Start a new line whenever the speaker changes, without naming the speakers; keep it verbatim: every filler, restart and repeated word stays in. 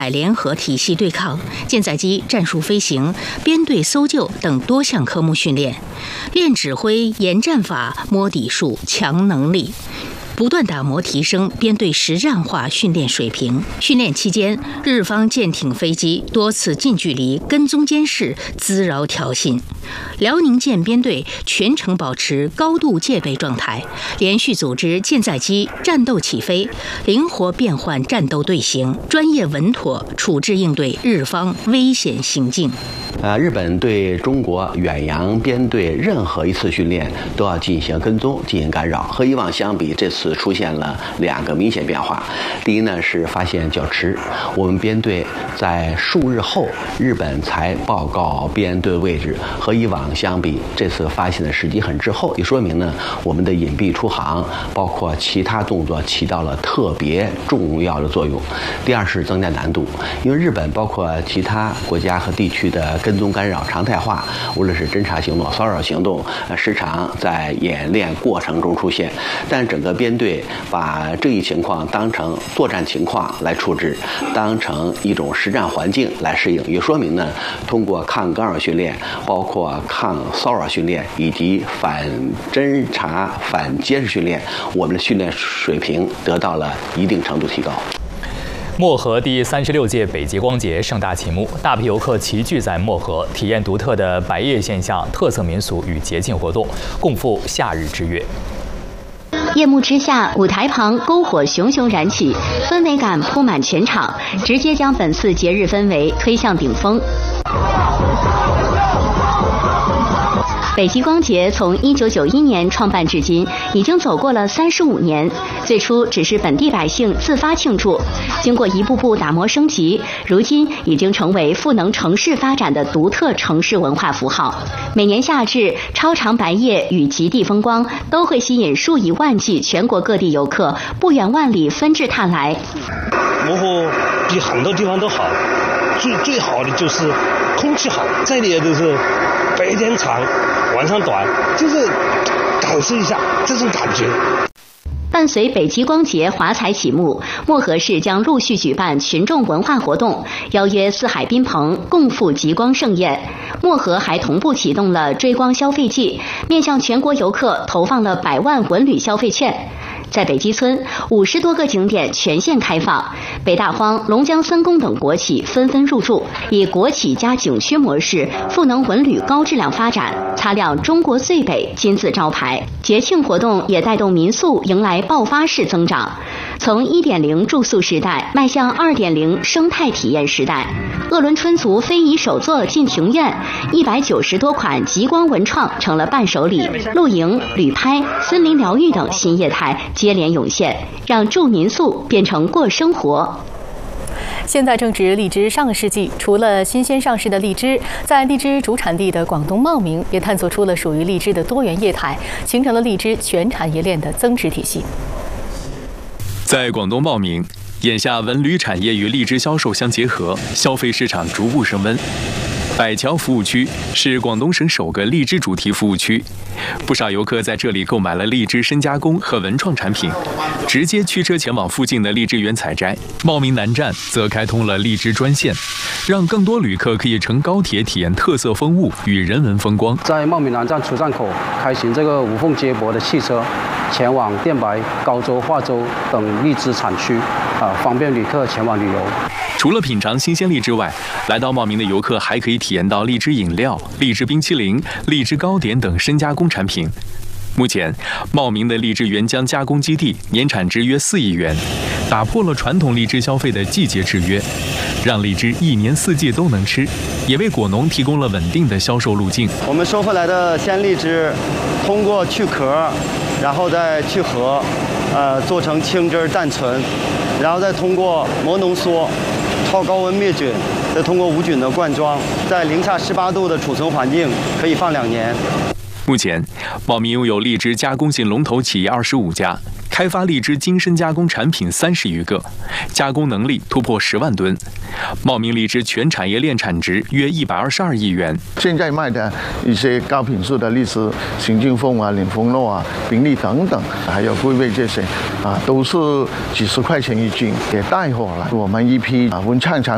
联合体系对抗、舰载机战术飞行、编队搜救等多项科目训练，练指挥、研战法、摸底数、强能力。不断打磨提升编队实战化训练水平。训练期间，日方舰艇、飞机多次近距离跟踪监视、滋扰挑衅。辽宁舰编队全程保持高度戒备状态，连续组织舰载机战斗起飞，灵活变换战斗队形，专业稳妥处置应对日方危险行径。
呃，日本对中国远洋编队任何一次训练都要进行跟踪、进行干扰。和以往相比，这次出现了两个明显变化。第一呢是发现较迟，我们编队在数日后，日本才报告编队位置。和以往相比，这次发现的时机很滞后，也说明呢我们的隐蔽出航，包括其他动作起到了特别重要的作用。第二是增加难度，因为日本包括其他国家和地区的跟踪干扰常态化，无论是侦察行动、骚扰行动，呃，时常在演练过程中出现。但整个编队把这一情况当成作战情况来处置，当成一种实战环境来适应，也说明呢，通过抗干扰训练，包括抗骚扰训练以及反侦察、反监视训练，我们的训练水平得到了一定程度提高。
漠河第三十六届北极光节盛大启幕，大批游客齐聚在漠河，体验独特的白夜现象、特色民俗与节庆活动，共赴夏日之约。
夜幕之下，舞台旁篝火熊熊燃起，氛围感铺满全场，直接将本次节日氛围推向顶峰。北极光节从一九九一年创办至今，已经走过了三十五年。最初只是本地百姓自发庆祝，经过一步步打磨升级，如今已经成为赋能城市发展的独特城市文化符号。每年夏至，超长白夜与极地风光都会吸引数以万计全国各地游客不远万里纷至沓来。
漠河比很多地方都好，最最好的就是空气好，再一点就是白天长晚上短，就是感受一下这种感觉。
伴随北极光节华彩启幕，漠河市将陆续举办群众文化活动，邀约四海宾朋共赴极光盛宴。漠河还同步启动了追光消费季，面向全国游客投放了百万文旅消费券。在北极村，五十多个景点全线开放，北大荒、龙江三公等国企纷纷入驻，以国企加景区模式赋能文旅高质量发展，擦亮中国最北金字招牌。节庆活动也带动民宿迎来爆发式增长，从 一点零 住宿时代迈向 二点零 生态体验时代。鄂伦春族非遗手作进庭院，一百九十多款极光文创成了伴手礼，露营、旅拍、森林疗愈等新业态接连涌现，让住民宿变成过生活。
现在正值荔枝上市季，除了新鲜上市的荔枝，在荔枝主产地的广东茂名也探索出了属于荔枝的多元业态，形成了荔枝全产业链的增值体系。
在广东茂名，眼下文旅产业与荔枝销售相结合，消费市场逐步升温。百桥服务区是广东省首个荔枝主题服务区，不少游客在这里购买了荔枝深加工和文创产品，直接驱车前往附近的荔枝园采摘。茂名南站则开通了荔枝专线，让更多旅客可以乘高铁体验特色风物与人文风光。
在茂名南站出站口开行这个无缝接驳的汽车，前往电白、高州、化州等荔枝产区，啊，方便旅客前往旅游。
除了品尝新鲜荔枝外，来到茂名的游客还可以体验到荔枝饮料、荔枝冰淇淋、荔枝糕点等深加工产品。目前，茂名的荔枝原浆加工基地年产值约四亿元，打破了传统荔枝消费的季节制约，让荔枝一年四季都能吃，也为果农提供了稳定的销售路径。
我们收回来的鲜荔枝，通过去壳，然后再去核，呃，做成青汁淡醇，然后再通过磨浓缩。超高温灭菌，再通过无菌的灌装，在零下十八度的储存环境可以放两年。
目前，茂名拥有荔枝加工性龙头企业二十五家，开发荔枝精深加工产品三十余个，加工能力突破十万吨。茂名荔枝全产业链产值约一百二十二亿元。
现在卖的一些高品质的荔枝，行劲凤啊、领风乐啊、宾利等等，还有桂味这些啊，都是几十块钱一斤，也带火了我们一批啊文创产